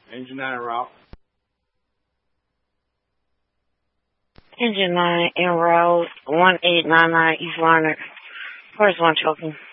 Engine 9 route. Engine 9 en route, 1899 East Larned. Where's one choking?